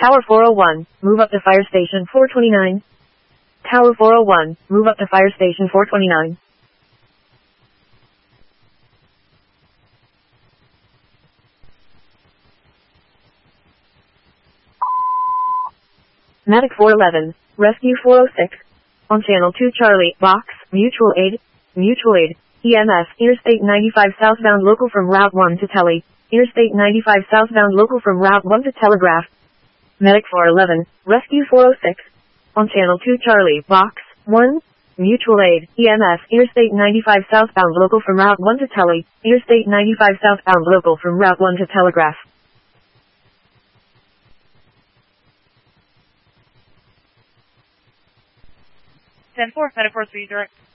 Tower 401, move up to Fire Station 429. Tower 401, move up to Fire Station 429. Medic 411, Rescue 406. On Channel 2 Charlie, Box, Mutual Aid, EMS, Interstate 95 southbound local from Route 1 to Tele, Interstate 95 southbound local from Route 1 to Telegraph. Medic 411, Rescue 406. On Channel 2 Charlie, Box, 1, Mutual Aid, EMS, Interstate 95 southbound local from Route 1 to Tele, Interstate 95 southbound local from Route 1 to Telegraph. 10-4, Medic 4-3 direct.